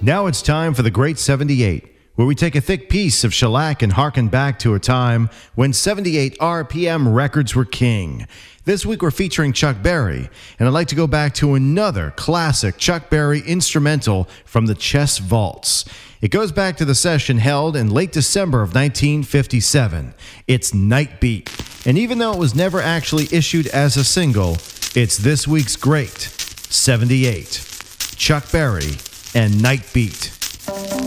Now it's time for the Great 78, where we take a thick piece of shellac and harken back to a time when 78 RPM records were king. This week we're featuring Chuck Berry, and I'd like to go back to another classic Chuck Berry instrumental from the Chess Vaults. It goes back to the session held in late December of 1957. It's Night Beat, and even though it was never actually issued as a single, it's this week's Great 78. Chuck Berry and Night Beat.